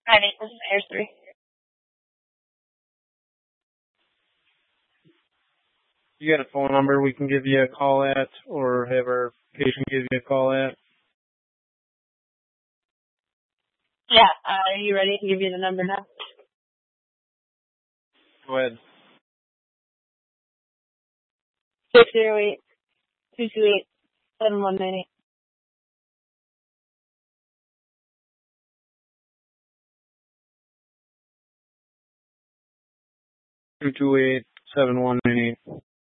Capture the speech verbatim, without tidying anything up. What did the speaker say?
Hi, Nate. This is Airs three. You got a phone number we can give you a call at, or have our patient give you a call at? Yeah, uh, are you ready to give you the number now? Go ahead. Six zero eight two two eight seven one nine eight. Two two eight seven one nine eight.